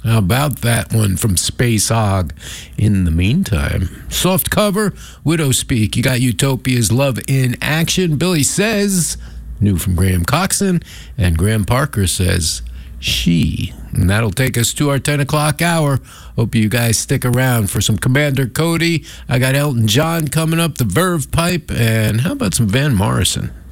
How about that one from Space Hog? In the meantime, soft cover, Widow Speak. You got Utopia's Love in Action. Billy Says, new from Graham Coxon. And Graham Parker says, She. And that'll take us to our 10 o'clock hour. Hope you guys stick around for some Commander Cody. I got Elton John coming up, the Verve Pipe, and how about some Van Morrison?